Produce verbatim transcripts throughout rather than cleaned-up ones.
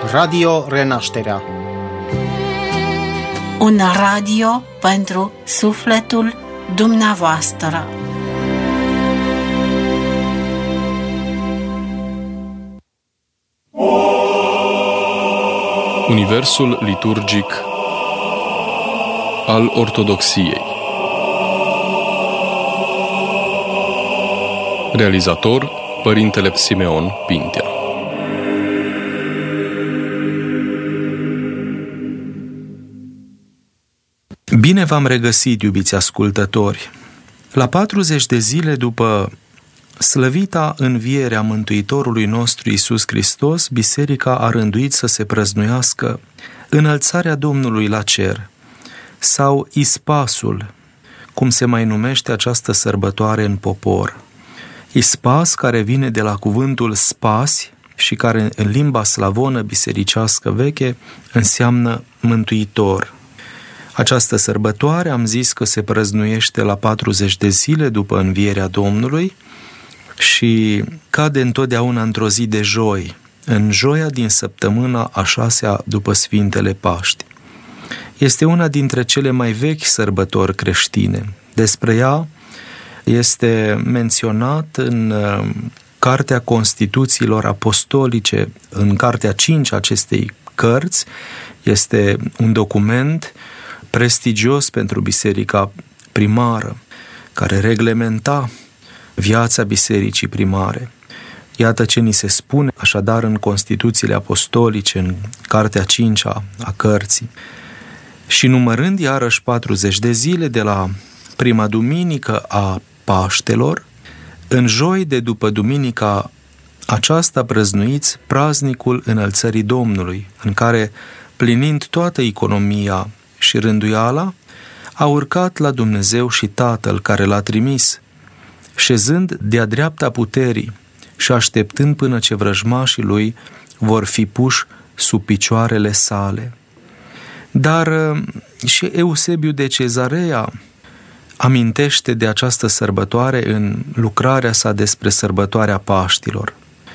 Radio Renașterea. Un radio pentru sufletul dumneavoastră. Universul liturgic al Ortodoxiei. Realizator Părintele Simeon Pintea. Bine v-am regăsit, iubiți ascultători! La patruzeci de zile după slăvita învierea Mântuitorului nostru Iisus Hristos, Biserica a rânduit să se prăznuiască înălțarea Domnului la cer, sau ispasul, cum se mai numește această sărbătoare în popor. Ispas, care vine de la cuvântul spasi și care în limba slavonă bisericească veche înseamnă mântuitor. Această sărbătoare am zis că se prăznuiește la patruzeci de zile după învierea Domnului și cade întotdeauna într-o zi de joi, în joia din săptămâna a șasea după Sfintele Paști. Este una dintre cele mai vechi sărbători creștine. Despre ea este menționat în Cartea Constituțiilor Apostolice, în Cartea cinci acestei cărți. Este un document prestigios pentru biserica primară, care reglementa viața bisericii primare. Iată ce ni se spune așadar în Constituțiile Apostolice, în Cartea cincea a cărții. Și numărând iarăși patruzeci de zile de la prima duminică a Paștelor, în joi de după duminica aceasta prăznuiți praznicul Înălțării Domnului, în care, plinind toată economia și rânduiala, a urcat la Dumnezeu și Tatăl care l-a trimis, șezând de-a dreapta puterii și așteptând până ce vrăjmașii lui vor fi puși sub picioarele sale. Dar și Eusebiu de Cezarea amintește de această sărbătoare în lucrarea sa despre sărbătoarea Paștilor.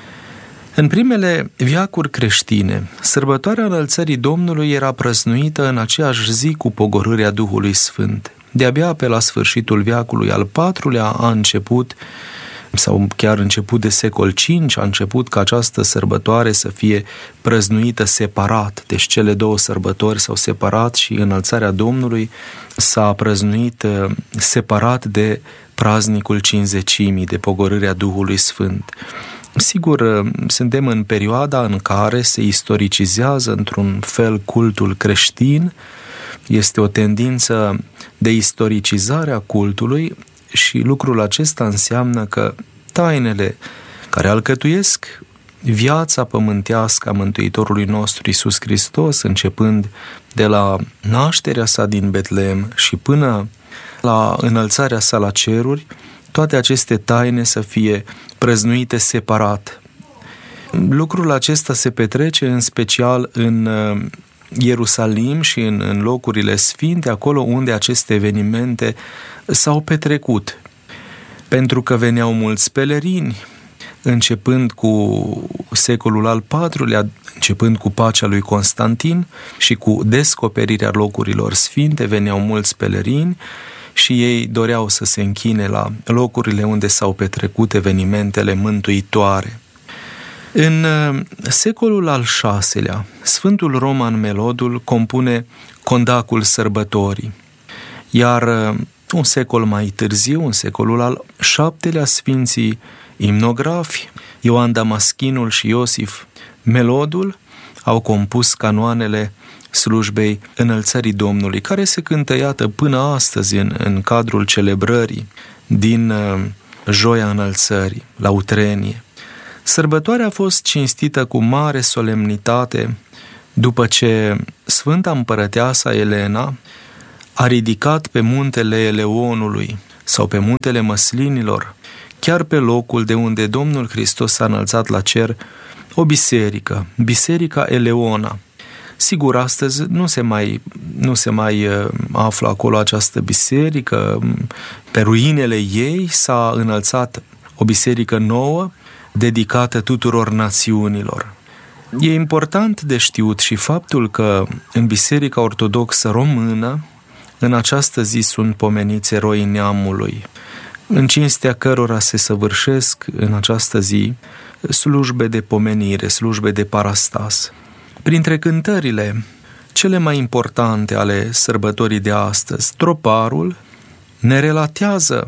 În primele veacuri creștine, sărbătoarea Înălțării Domnului era prăznuită în aceeași zi cu pogorârea Duhului Sfânt. De-abia pe la sfârșitul veacului al patrulea a început, sau chiar început de secol cinci, a început ca această sărbătoare să fie prăznuită separat. Deci cele două sărbători s-au separat și Înălțarea Domnului s-a prăznuit separat de praznicul Cincizecimii, de pogorârea Duhului Sfânt. Sigur, suntem în perioada în care se istoricizează într-un fel cultul creștin, este o tendință de istoricizare a cultului și lucrul acesta înseamnă că tainele care alcătuiesc viața pământească a Mântuitorului nostru Iisus Hristos, începând de la nașterea sa din Betlehem și până la înălțarea sa la ceruri, toate aceste taine să fie prăznuite separat. Lucrul acesta se petrece în special în Ierusalim și în, în locurile sfinte, acolo unde aceste evenimente s-au petrecut. Pentru că veneau mulți pelerini, începând cu secolul al patrulea, începând cu pacea lui Constantin și cu descoperirea locurilor sfinte, veneau mulți pelerini și ei doreau să se închine la locurile unde s-au petrecut evenimentele mântuitoare. În secolul al șaselea, Sfântul Roman Melodul compune Condacul Sărbătorii, iar un secol mai târziu, în secolul al șaptelea, Sfinții imnografi, Ioan Damaschinul și Iosif Melodul, au compus canoanele slujbei Înălțării Domnului, care se cântă, iată, până astăzi în, în cadrul celebrării din uh, Joia Înălțării, la Utrenie. Sărbătoarea a fost cinstită cu mare solemnitate după ce Sfânta Împărăteasa Elena a ridicat pe muntele Eleonului sau pe muntele Măslinilor, chiar pe locul de unde Domnul Hristos s-a înălțat la cer, o biserică, Biserica Eleona. Sigur, astăzi nu se mai, nu se mai află acolo această biserică. Pe ruinele ei s-a înălțat o biserică nouă, dedicată tuturor națiunilor. E important de știut și faptul că în Biserica Ortodoxă Română, în această zi sunt pomeniți eroii neamului, în cinstea cărora se săvârșesc în această zi slujbe de pomenire, slujbe de parastas. Printre cântările cele mai importante ale sărbătorii de astăzi, troparul ne relatează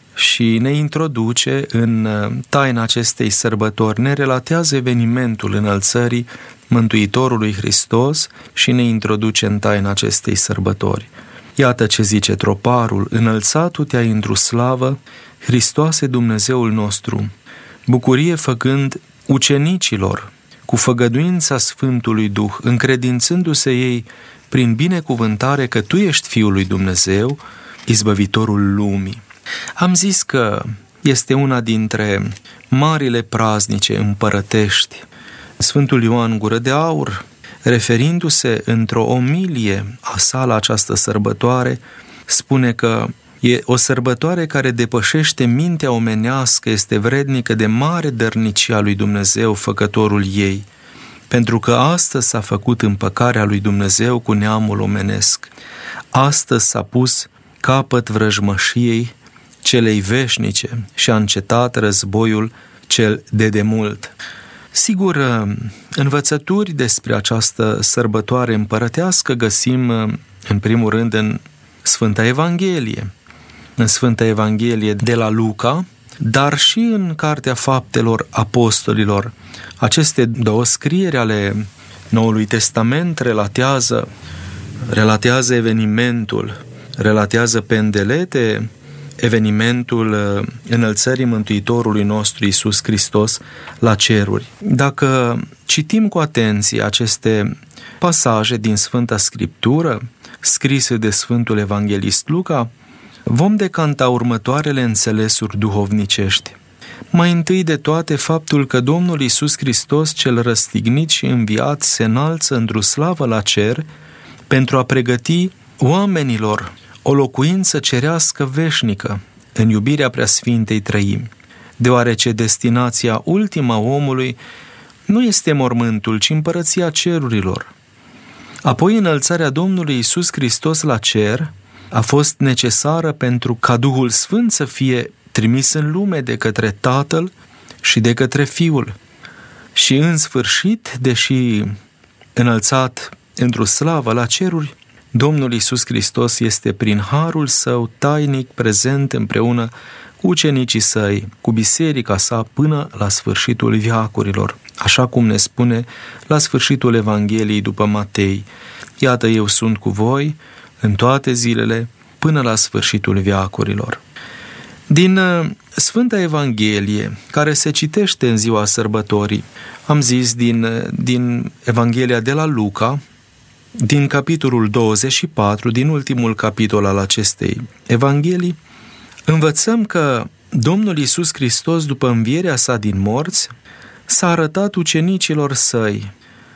și ne introduce în taina acestei sărbători, ne relatează evenimentul înălțării Mântuitorului Hristos și ne introduce în taina acestei sărbători. Iată ce zice troparul: înălțatul te-ai într-o slavă, Hristoase Dumnezeul nostru, bucurie făcând ucenicilor cu făgăduința Sfântului Duh, încredințându-se ei prin binecuvântare că Tu ești Fiul lui Dumnezeu, izbăvitorul lumii. Am zis că este una dintre marile praznice împărătești. Sfântul Ioan Gură de Aur, referindu-se într-o omilie a sa la această sărbătoare, spune că e o sărbătoare care depășește mintea omenească, este vrednică de mare dărnicia lui Dumnezeu, făcătorul ei, pentru că astăzi s-a făcut împăcarea lui Dumnezeu cu neamul omenesc. Astăzi s-a pus capăt vrăjmășiei celei veșnice și a încetat războiul cel de demult. Sigur, învățături despre această sărbătoare împărătească găsim în primul rând în Sfânta Evanghelie, în Sfânta Evanghelie de la Luca, dar și în Cartea Faptelor Apostolilor. Aceste două scrieri ale Noului Testament relatează, relatează evenimentul, relatează pe îndelete evenimentul înălțării Mântuitorului nostru Iisus Hristos la ceruri. Dacă citim cu atenție aceste pasaje din Sfânta Scriptură, scrise de Sfântul Evanghelist Luca, vom decanta următoarele înțelesuri duhovnicești. Mai întâi de toate, faptul că Domnul Iisus Hristos cel răstignit și înviat se înalță într-o slavă la cer pentru a pregăti oamenilor o locuință cerească veșnică în iubirea Preasfintei Trăimi, deoarece destinația ultimă a omului nu este mormântul, ci împărăția cerurilor. Apoi, înălțarea Domnului Iisus Hristos la cer a fost necesară pentru ca Duhul Sfânt să fie trimis în lume de către Tatăl și de către Fiul. Și în sfârșit, deși înălțat într-o slavă la ceruri, Domnul Iisus Hristos este prin harul Său tainic prezent împreună cu ucenicii Săi, cu biserica Sa până la sfârșitul veacurilor, așa cum ne spune la sfârșitul Evangheliei după Matei: iată, eu sunt cu voi în toate zilele până la sfârșitul veacurilor. Din Sfânta Evanghelie, care se citește în ziua sărbătorii, am zis din, din Evanghelia de la Luca, din capitolul douăzeci și patru, din ultimul capitol al acestei Evanghelii, învățăm că Domnul Iisus Hristos, după învierea Sa din morți, s-a arătat ucenicilor Săi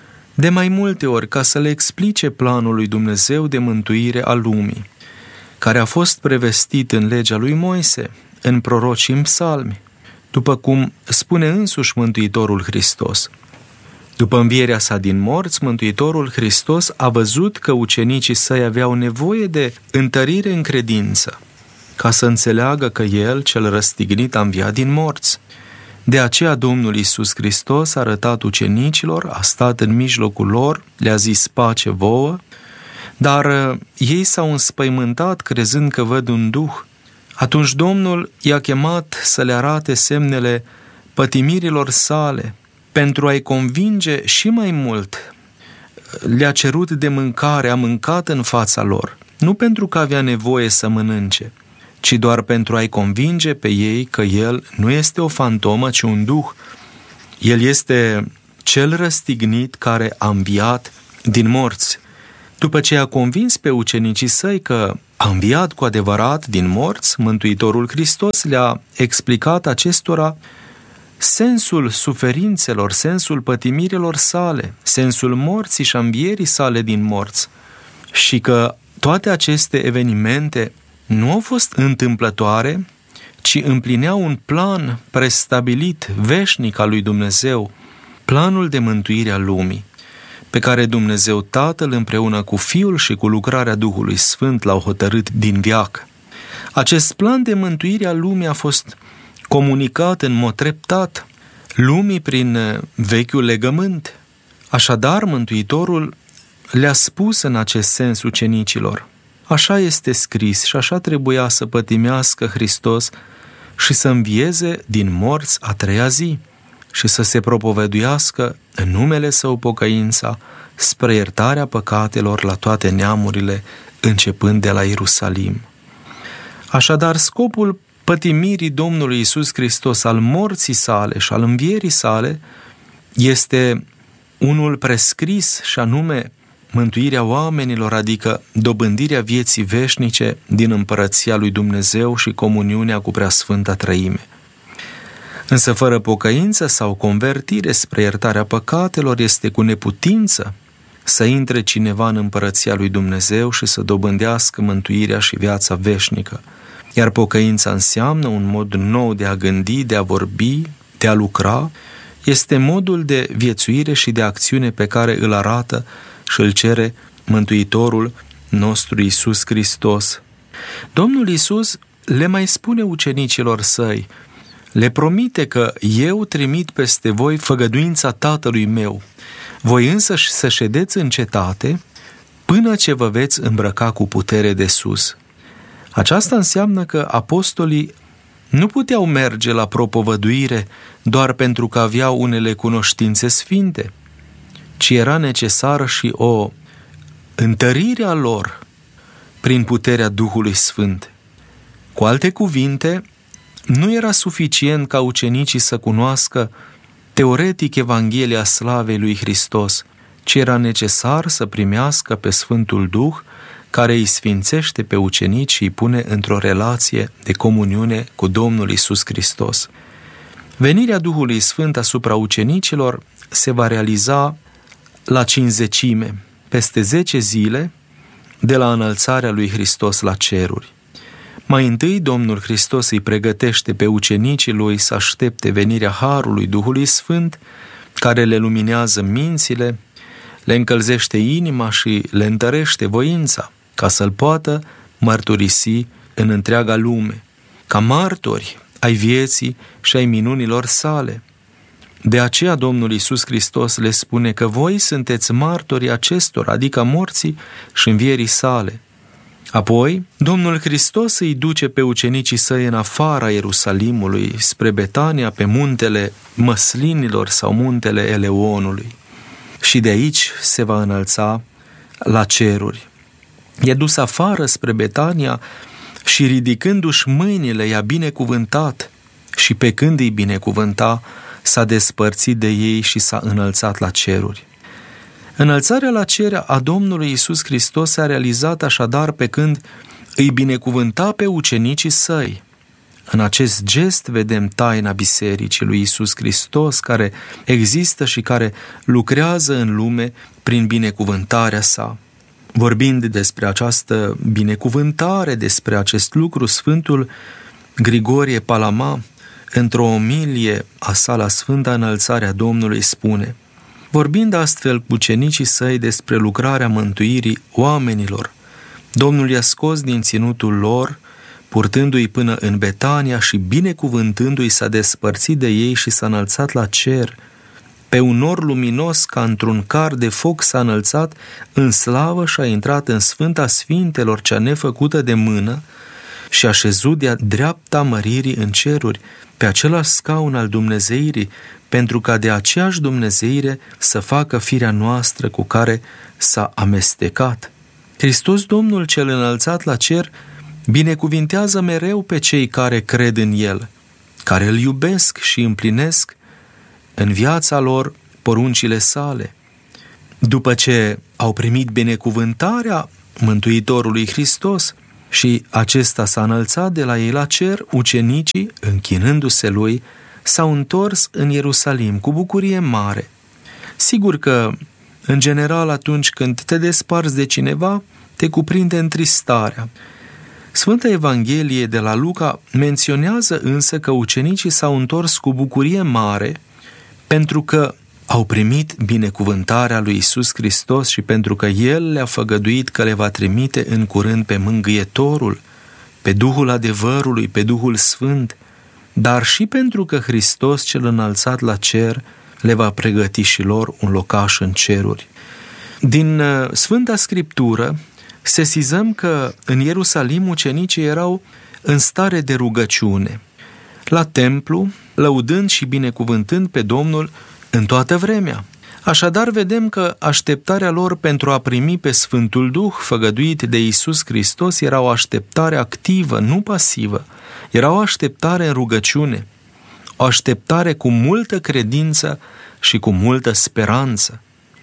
de mai multe ori ca să le explice planul lui Dumnezeu de mântuire a lumii, care a fost prevestit în legea lui Moise, în proroci și în psalmi, după cum spune însuși Mântuitorul Hristos. După învierea Sa din morți, Mântuitorul Hristos a văzut că ucenicii Săi aveau nevoie de întărire în credință, ca să înțeleagă că El, cel răstignit, a înviat din morți. De aceea Domnul Iisus Hristos a arătat ucenicilor, a stat în mijlocul lor, le-a zis pace vouă, dar ei s-au înspăimântat crezând că văd un duh. Atunci Domnul i-a chemat să le arate semnele pătimirilor Sale. Pentru a-i convinge și mai mult, le-a cerut de mâncare, a mâncat în fața lor, nu pentru că avea nevoie să mănânce, ci doar pentru a-i convinge pe ei că El nu este o fantomă, ci un duh. El este cel răstignit care a înviat din morți. După ce a convins pe ucenicii Săi că a înviat cu adevărat din morți, Mântuitorul Hristos le-a explicat acestora sensul suferințelor, sensul pătimirilor Sale, sensul morții și a învierii Sale din morți, și că toate aceste evenimente nu au fost întâmplătoare, ci împlineau un plan prestabilit, veșnic al lui Dumnezeu, planul de mântuire a lumii, pe care Dumnezeu Tatăl împreună cu Fiul și cu lucrarea Duhului Sfânt l-au hotărât din veac. Acest plan de mântuire a lumii a fost comunicat în mod treptat lumii prin vechiul legământ. Așadar, Mântuitorul le-a spus în acest sens ucenicilor: așa este scris și așa trebuia să pătimească Hristos și să învieze din morți a treia zi și să se propovăduiască în numele Său pocăința spre iertarea păcatelor la toate neamurile, începând de la Ierusalim. Așadar, scopul pătimirii Domnului Iisus Hristos, al morții sale și al învierii sale, este unul prescris, și anume mântuirea oamenilor, adică dobândirea vieții veșnice din împărăția lui Dumnezeu și comuniunea cu Preasfânta Trăime. Însă fără pocăință sau convertire spre iertarea păcatelor este cu neputință să intre cineva în împărăția lui Dumnezeu și să dobândească mântuirea și viața veșnică. Iar pocăința înseamnă un mod nou de a gândi, de a vorbi, de a lucra. Este modul de viețuire și de acțiune pe care îl arată și îl cere Mântuitorul nostru Iisus Hristos. Domnul Iisus le mai spune ucenicilor săi, le promite că eu trimit peste voi făgăduința Tatălui meu, voi însă să ședeți în cetate până ce vă veți îmbrăca cu putere de sus. Aceasta înseamnă că apostolii nu puteau merge la propovăduire doar pentru că aveau unele cunoștințe sfinte, ci era necesară și o întărire a lor prin puterea Duhului Sfânt. Cu alte cuvinte, nu era suficient ca ucenicii să cunoască teoretic Evanghelia slavei lui Hristos, ci era necesar să primească pe Sfântul Duh, care îi sfințește pe ucenici și îi pune într-o relație de comuniune cu Domnul Iisus Hristos. Venirea Duhului Sfânt asupra ucenicilor se va realiza la cincizecime, peste zece zile de la înălțarea lui Hristos la ceruri. Mai întâi, Domnul Hristos îi pregătește pe ucenicii lui să aștepte venirea Harului Duhului Sfânt, care le luminează mințile, le încălzește inima și le întărește voința, ca să-L poată mărturisi în întreaga lume, ca martori ai vieții și ai minunilor sale. De aceea Domnul Iisus Hristos le spune că voi sunteți martorii acestor, adică morții și învierii sale. Apoi, Domnul Hristos îi duce pe ucenicii săi în afara Ierusalimului, spre Betania, pe muntele Măslinilor sau muntele Eleonului. Și de aici se va înălța la ceruri. E dus afară spre Betania și ridicându-și mâinile i-a binecuvântat și pe când îi binecuvânta, s-a despărțit de ei și s-a înălțat la ceruri. Înălțarea la cer a Domnului Iisus Hristos s-a realizat așadar pe când îi binecuvânta pe ucenicii săi. În acest gest vedem taina Bisericii lui Iisus Hristos, care există și care lucrează în lume prin binecuvântarea sa. Vorbind despre această binecuvântare, despre acest lucru, Sfântul Grigorie Palama, într-o omilie a sa la Sfânta Înălțare a Domnului, spune: vorbind astfel cu ucenicii săi despre lucrarea mântuirii oamenilor, Domnul i-a scos din ținutul lor, purtându-i până în Betania și binecuvântându-i s-a despărțit de ei și s-a înălțat la cer. Pe un nor luminos ca într-un car de foc s-a înălțat în slavă și a intrat în Sfânta Sfintelor, cea nefăcută de mână, și a șezut de-a dreapta măririi în ceruri, pe același scaun al dumnezeirii, pentru ca de aceeași dumnezeire să facă firea noastră cu care s-a amestecat. Hristos Domnul cel înălțat la cer binecuvintează mereu pe cei care cred în El, care îl iubesc și împlinesc în viața lor poruncile sale. După ce au primit binecuvântarea Mântuitorului Hristos și acesta s-a înălțat de la ei la cer, ucenicii, închinându-se lui, s-au întors în Ierusalim cu bucurie mare. Sigur că, în general, atunci când te desparți de cineva, te cuprinde întristarea. Sfânta Evanghelie de la Luca menționează însă că ucenicii s-au întors cu bucurie mare, pentru că au primit binecuvântarea lui Iisus Hristos și pentru că El le-a făgăduit că le va trimite în curând pe Mângâietorul, pe Duhul adevărului, pe Duhul Sfânt, dar și pentru că Hristos cel înălțat la cer le va pregăti și lor un locaș în ceruri. Din Sfânta Scriptură sesizăm că în Ierusalim ucenicii erau în stare de rugăciune, la templu, lăudând și binecuvântând pe Domnul în toată vremea. Așadar vedem că așteptarea lor pentru a primi pe Sfântul Duh făgăduit de Iisus Hristos era o așteptare activă, nu pasivă. Era o așteptare în rugăciune, o așteptare cu multă credință și cu multă speranță.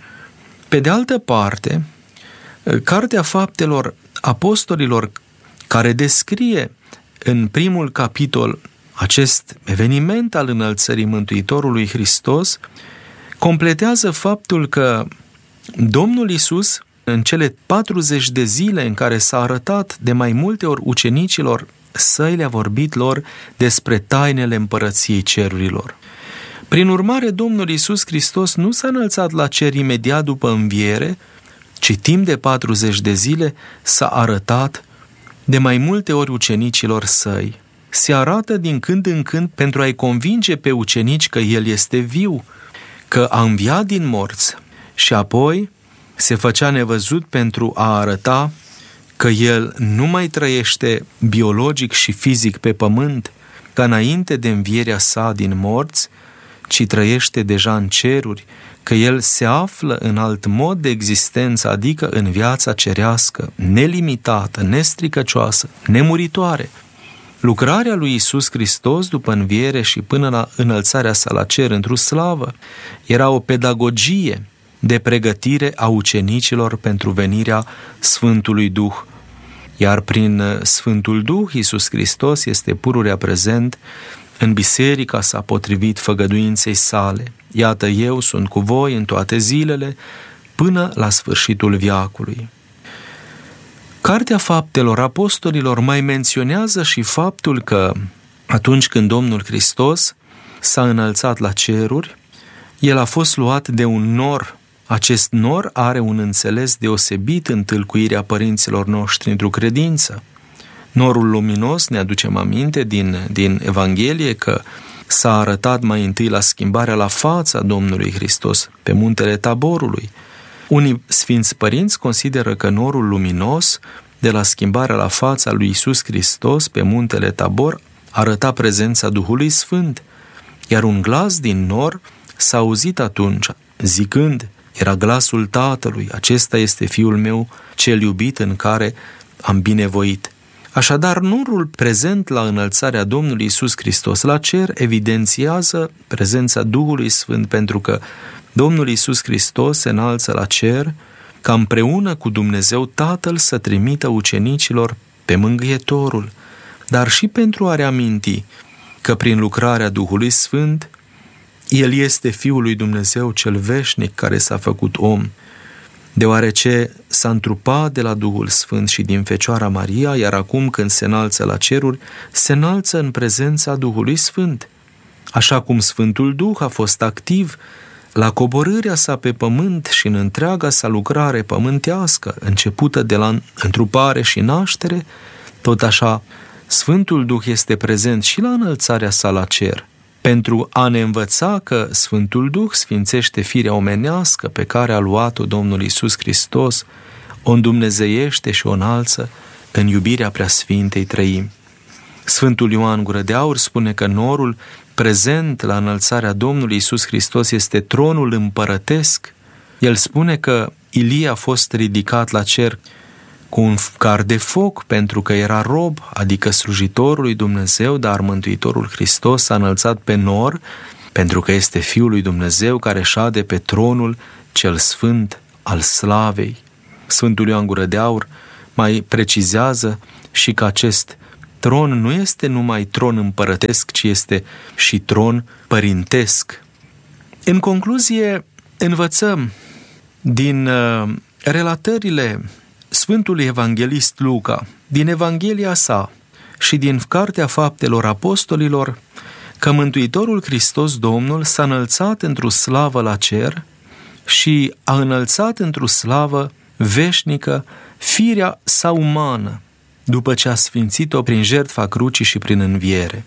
Pe de altă parte, Cartea Faptelor Apostolilor, care descrie în primul capitol acest eveniment al înălțării Mântuitorului Hristos, completează faptul că Domnul Iisus, în cele patruzeci de zile în care s-a arătat de mai multe ori ucenicilor săi, le-a vorbit lor despre tainele împărăției cerurilor. Prin urmare, Domnul Iisus Hristos nu s-a înălțat la cer imediat după înviere, ci timp de patruzeci de zile s-a arătat de mai multe ori ucenicilor săi. Se arată din când în când pentru a-i convinge pe ucenici că El este viu, că a înviat din morți, și apoi se făcea nevăzut pentru a arăta că El nu mai trăiește biologic și fizic pe pământ, ca înainte de învierea sa din morți, ci trăiește deja în ceruri, că El se află în alt mod de existență, adică în viața cerească, nelimitată, nestricăcioasă, nemuritoare. Lucrarea lui Iisus Hristos după înviere și până la înălțarea sa la cer într-o slavă era o pedagogie de pregătire a ucenicilor pentru venirea Sfântului Duh. Iar prin Sfântul Duh, Iisus Hristos este pururea prezent în biserica sa potrivit făgăduinței sale. Iată, eu sunt cu voi în toate zilele până la sfârșitul veacului. Cartea Faptelor Apostolilor mai menționează și faptul că atunci când Domnul Hristos s-a înălțat la ceruri, El a fost luat de un nor. Acest nor are un înțeles deosebit în tâlcuirea părinților noștri într-o credință. Norul luminos, ne aducem aminte din, din Evanghelie, că s-a arătat mai întâi la schimbarea la fața Domnului Hristos pe muntele Taborului. Unii sfinți părinți consideră că norul luminos de la schimbarea la fața lui Iisus Hristos pe muntele Tabor arăta prezența Duhului Sfânt, iar un glas din nor s-a auzit atunci, zicând, era glasul Tatălui, acesta este Fiul meu cel iubit în care am binevoit. Așadar, norul prezent la înălțarea Domnului Iisus Hristos la cer evidențiază prezența Duhului Sfânt, pentru că Domnul Iisus Hristos se înalță la cer ca împreună cu Dumnezeu Tatăl să trimită ucenicilor pe Mângâietorul, dar și pentru a reaminti că prin lucrarea Duhului Sfânt El este Fiul lui Dumnezeu cel veșnic care s-a făcut om, deoarece s-a întrupat de la Duhul Sfânt și din Fecioara Maria, iar acum când se înalță la ceruri, se înalță în prezența Duhului Sfânt. Așa cum Sfântul Duh a fost activ la coborârea sa pe pământ și în întreaga sa lucrare pământească, începută de la întrupare și naștere, tot așa Sfântul Duh este prezent și la înălțarea sa la cer, pentru a ne învăța că Sfântul Duh sfințește firea omenească pe care a luat-o Domnul Iisus Hristos, o îndumnezeiește și o înalță în iubirea Preasfintei Trăimi. Sfântul Ioan Gură de Aur spune că norul prezent la înălțarea Domnului Iisus Hristos este tronul împărătesc. El spune că Ilie a fost ridicat la cer cu un car de foc pentru că era rob, adică slujitorul lui Dumnezeu, dar Mântuitorul Hristos s-a înălțat pe nor pentru că este Fiul lui Dumnezeu care șade pe tronul cel sfânt al slavei. Sfântul Ioan Gură de Aur mai precizează și că acest tron nu este numai tron împărătesc, ci este și tron părintesc. În concluzie, învățăm din uh, relatările Sfântului Evanghelist Luca, din Evanghelia sa și din Cartea Faptelor Apostolilor, că Mântuitorul Hristos Domnul s-a înălțat într-o slavă la cer și a înălțat într-o slavă veșnică firea sa umană, după ce a sfințit-o prin jertfa crucii și prin înviere.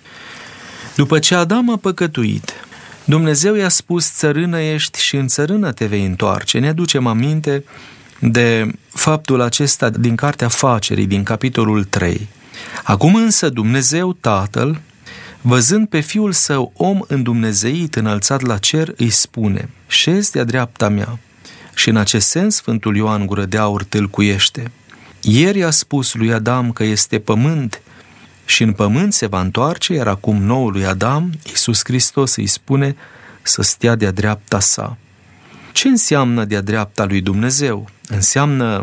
După ce Adam a păcătuit, Dumnezeu i-a spus: țărână ești și în țărână te vei întoarce. Ne aducem aminte de faptul acesta din Cartea Facerii, din capitolul trei. Acum însă Dumnezeu Tatăl, văzând pe Fiul Său om îndumnezeit înălțat la cer, îi spune: șezi de-a dreapta mea. Și în acest sens Sfântul Ioan Gură de Aur tâlcuiește: ieri a spus lui Adam că este pământ și în pământ se va întoarce, iar acum noului Adam, Iisus Hristos, îi spune să stea de-a dreapta sa. Ce înseamnă de-a dreapta lui Dumnezeu? Înseamnă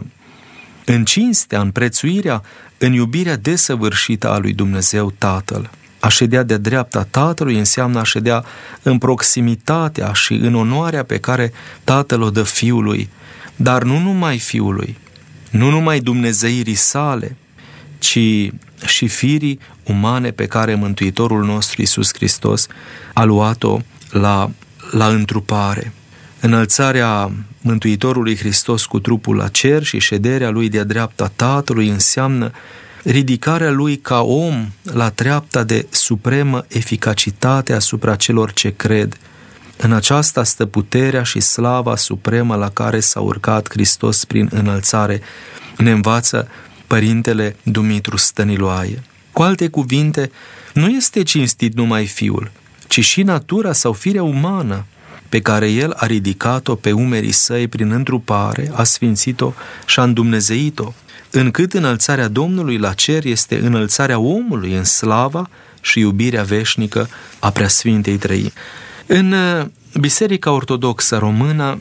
în cinstea, în prețuirea, în iubirea desăvârșită a lui Dumnezeu Tatăl. A ședea de-a dreapta Tatălui înseamnă a ședea în proximitatea și în onoarea pe care Tatăl o dă Fiului, dar nu numai Fiului, nu numai dumnezeirii sale, ci și firii umane pe care Mântuitorul nostru Iisus Hristos a luat-o la, la întrupare. Înălțarea Mântuitorului Hristos cu trupul la cer și șederea Lui de-a dreapta Tatălui înseamnă ridicarea Lui ca om la treapta de supremă eficacitate asupra celor ce cred. În aceasta stă puterea și slava supremă la care s-a urcat Hristos prin înălțare, ne învață Părintele Dumitru Stăniloae. Cu alte cuvinte, nu este cinstit numai Fiul, ci și natura sau firea umană pe care El a ridicat-o pe umerii Săi prin întrupare, a sfințit-o și a îndumnezeit-o, încât înălțarea Domnului la cer este înălțarea omului în slava și iubirea veșnică a Preasfintei Trăimi. În Biserica Ortodoxă Română,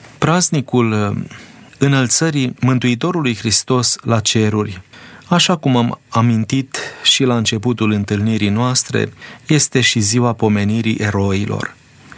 praznicul înălțării Mântuitorului Hristos la ceruri, așa cum am amintit și la începutul întâlnirii noastre, este și ziua pomenirii eroilor.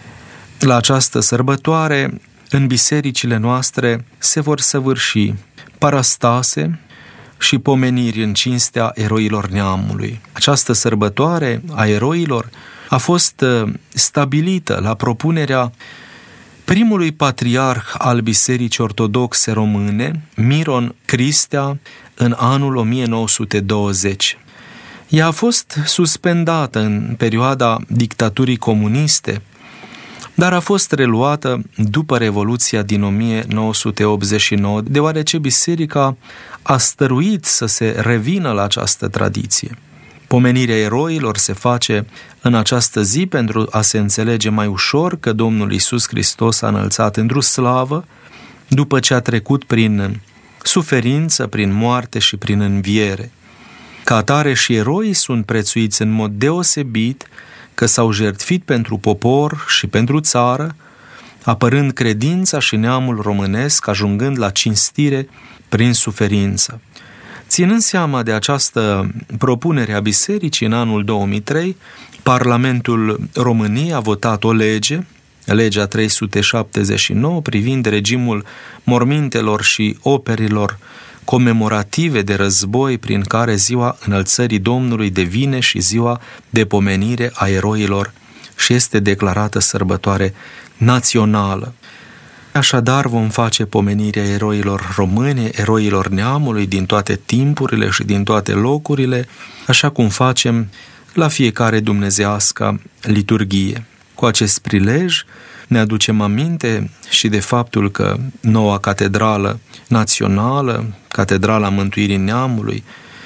La această sărbătoare, în bisericile noastre se vor săvârși parastase și pomeniri în cinstea eroilor neamului. Această sărbătoare a eroilor a fost stabilită la propunerea primului patriarh al Bisericii Ortodoxe Române, Miron Cristea, în anul o mie nouă sute douăzeci. Ea a fost suspendată în perioada dictaturii comuniste, dar a fost reluată după Revoluția din o mie nouă sute optzeci și nouă, deoarece biserica a stăruit să se revină la această tradiție. Pomenirea eroilor se face în această zi pentru a se înțelege mai ușor că Domnul Iisus Hristos a înălțat într-o slavă după ce a trecut prin suferință, prin moarte și prin înviere. Ca atare și eroii sunt prețuiți în mod deosebit că s-au jertfit pentru popor și pentru țară, apărând credința și neamul românesc, ajungând la cinstire prin suferință. Ținând seama de această propunere a bisericii, în anul două mii trei, Parlamentul României a votat o lege, legea trei sute șaptezeci și nouă, privind regimul mormintelor și operilor comemorative de război, prin care ziua înălțării Domnului devine și ziua de pomenire a eroilor și este declarată sărbătoare națională. Așadar vom face pomenirea eroilor români, eroilor neamului din toate timpurile și din toate locurile, așa cum facem la fiecare dumnezeiască liturghie. Cu acest prilej ne aducem aminte și de faptul că noua catedrală națională, Catedrala Mântuirii Neamului,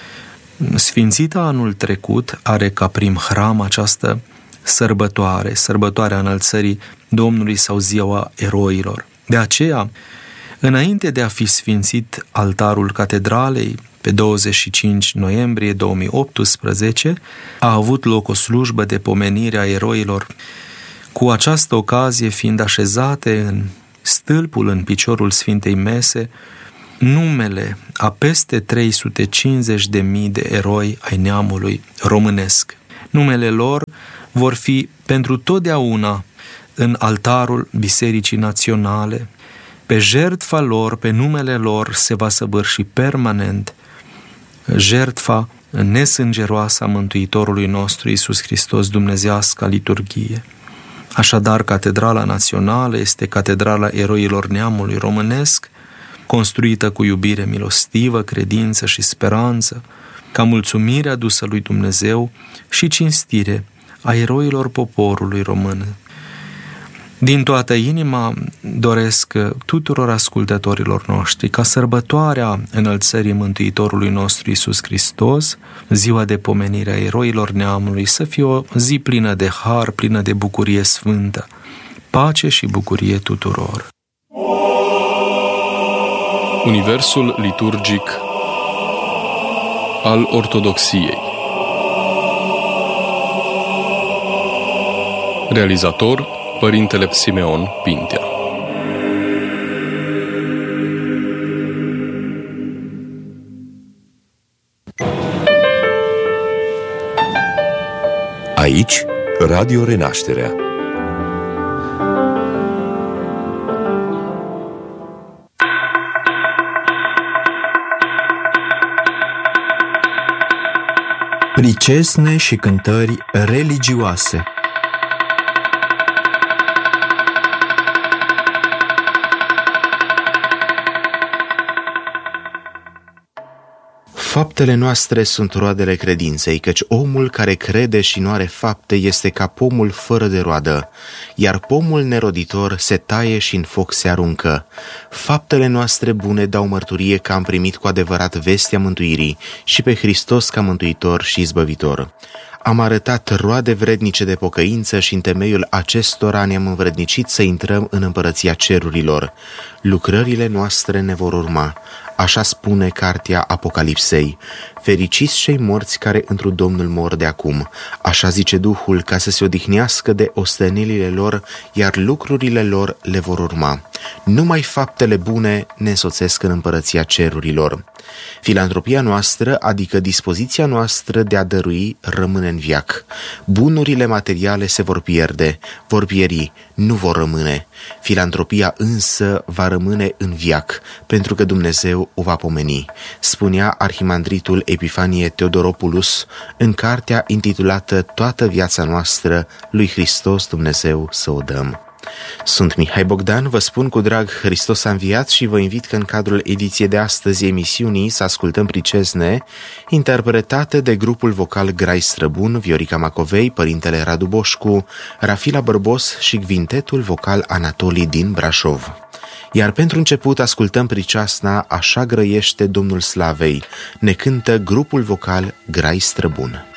sfințită anul trecut, are ca prim hram această sărbătoare, sărbătoarea înălțării Domnului sau ziua eroilor. De aceea, înainte de a fi sfințit altarul catedralei, pe douăzeci și cinci noiembrie două mii optsprezece, a avut loc o slujbă de pomenire a eroilor, cu această ocazie fiind așezate în stâlpul în piciorul Sfintei Mese numele a peste trei sute cincizeci de mii de eroi ai neamului românesc. Numele lor vor fi pentru totdeauna în altarul Bisericii Naționale. Pe jertfa lor, pe numele lor se va săvârși permanent jertfa nesângeroasa Mântuitorului nostru Iisus Hristos, dumnezească liturghie. Așadar, Catedrala Națională este Catedrala Eroilor Neamului Românesc, construită cu iubire milostivă, credință și speranță, ca mulțumire adusă lui Dumnezeu și cinstire a eroilor poporului român. Din toată inima doresc tuturor ascultătorilor noștri ca sărbătoarea înălțării Mântuitorului nostru Iisus Hristos, ziua de pomenire a eroilor neamului, să fie o zi plină de har, plină de bucurie sfântă, pace și bucurie tuturor. Universul liturgic al Ortodoxiei. Realizator Părintele Simeon Pintea. Aici, Radio Renașterea. Pricesne și cântări religioase. Faptele noastre sunt roadele credinței, căci omul care crede și nu are fapte este ca pomul fără de roadă, iar pomul neroditor se taie și în foc se aruncă. Faptele noastre bune dau mărturie că am primit cu adevărat vestea mântuirii și pe Hristos ca mântuitor și izbăvitor. Am arătat roade vrednice de pocăință și în temeiul acestora ne-am învrednicit să intrăm în împărăția cerurilor. Lucrările noastre ne vor urma. Așa spune cartea Apocalipsei. Fericiți cei morți care întru Domnul mor de acum. Așa zice Duhul, ca să se odihnească de ostenelile lor, iar lucrurile lor le vor urma. Numai faptele bune ne însoțesc în împărăția cerurilor. Filantropia noastră, adică dispoziția noastră de a dărui, rămâne în veac. Bunurile materiale se vor pierde, vor pieri, nu vor rămâne. Filantropia însă va rămâne în veac, pentru că Dumnezeu o va pomeni, spunea arhimandritul Epifanie Teodoropoulos în cartea intitulată Toată viața noastră lui Hristos Dumnezeu să o dăm. Sunt Mihai Bogdan, vă spun cu drag Hristos a înviat și vă invit că în cadrul ediției de astăzi emisiunii să ascultăm pricesne interpretate de grupul vocal Grai Străbun, Viorica Macovei, Părintele Radu Boșcu, Rafila Bărbos și Quintetul vocal Anatolii din Brașov. Iar pentru început ascultăm priceasna Așa grăiește Domnul Slavei, ne cântă grupul vocal Grai Străbun.